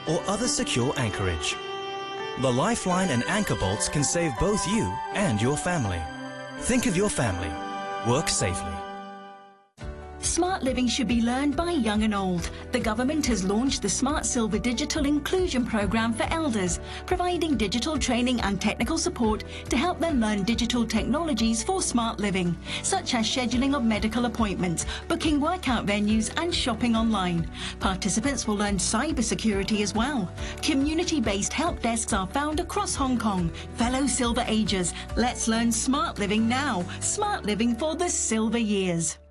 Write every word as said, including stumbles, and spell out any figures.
or other secure anchorage. The Lifeline and anchor bolts can save both you and your family. Think of your family. Work safely. Smart living should be learned by young and old. The government has launched the Smart Silver Digital Inclusion Programme for elders, providing digital training and technical support to help them learn digital technologies for smart living, such as scheduling of medical appointments, booking workout venues and shopping online. Participants will learn cyber security as well. Community-based help desks are found across Hong Kong. Fellow Silver Agers, let's learn smart living now. Smart living for the silver years.